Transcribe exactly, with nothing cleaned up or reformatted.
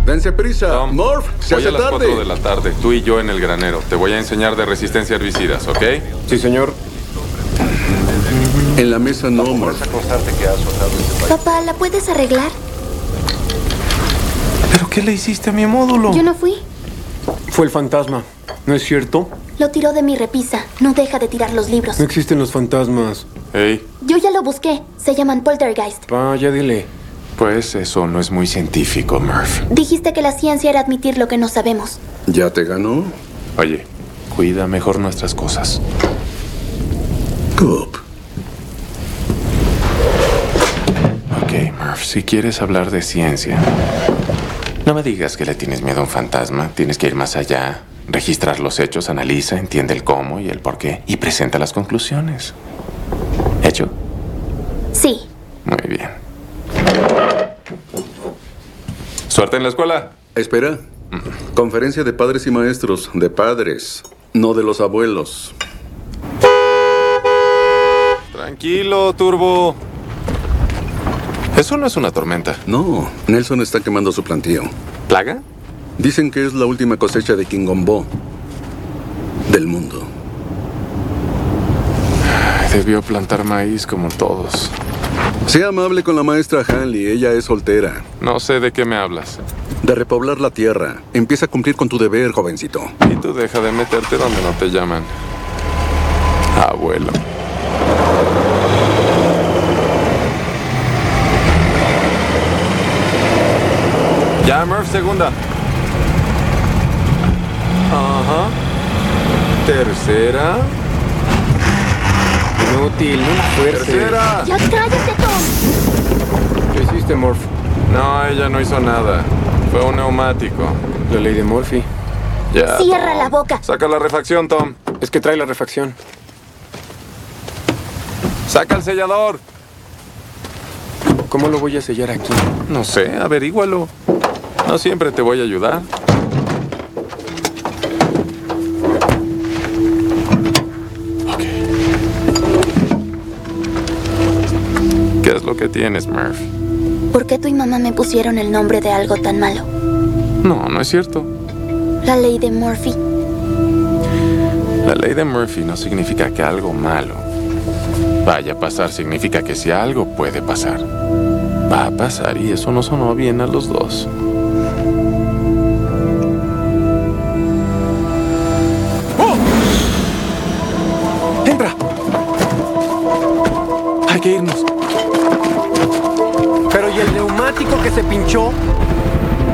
Dense prisa. Tom, Murph, se hoy hace a las tarde. cuatro de la tarde, tú y yo en el granero. Te voy a enseñar de resistencia a herbicidas, ¿ok? Sí, señor. En la mesa no, Murph. Papá, ¿la puedes arreglar? ¿Pero qué le hiciste a mi módulo? Yo no fui. Fue el fantasma. ¿No es cierto? Lo tiró de mi repisa. No deja de tirar los libros. No existen los fantasmas. Hey, Yo ya lo busqué. Se llaman poltergeist. Pa, ya dile. pues eso no es muy científico, Murph. Dijiste que la ciencia era admitir lo que no sabemos. ¿Ya te ganó? Oye, cuida mejor nuestras cosas. Coop. Ok, Murph, si quieres hablar de ciencia, no me digas que le tienes miedo a un fantasma. Tienes que ir más allá, registrar los hechos, analiza, entiende el cómo y el por qué y presenta las conclusiones. ¿Hecho? Sí. Muy bien. Suerte en la escuela. Espera. Conferencia de padres y maestros. De padres, no de los abuelos. Tranquilo, Turbo. Eso no es una tormenta. No, Nelson está quemando su plantío. ¿Plaga? Dicen que es la última cosecha de Kingombo del mundo. Debió plantar maíz como todos. Sea amable con la maestra Hanley, ella es soltera. No sé de qué me hablas. De repoblar la tierra. Empieza a cumplir con tu deber, jovencito. Y tú deja de meterte donde no te llaman. Abuelo. Ya, Murph, segunda. Ajá. Tercera. Inútil, no la fuerces. Tercera. ¡Ya cállate, Tom! ¿Qué hiciste, Murph? No, ella no hizo nada. Fue un neumático. La ley de Murphy. Ya. Cierra Tom. la boca. Saca la refacción, Tom. Es que trae la refacción. Saca el sellador. ¿Cómo lo voy a sellar aquí? No sé, averígualo. No siempre te voy a ayudar. Ok. ¿Qué es lo que tienes, Murph? ¿Por qué tú y mamá me pusieron el nombre de algo tan malo? No, no es cierto. La ley de Murphy. La ley de Murphy no significa que algo malo vaya a pasar. Significa que si algo puede pasar, va a pasar, y eso no sonó bien a los dos. ¡Entra! Hay que irnos. Pero ¿y el neumático que se pinchó?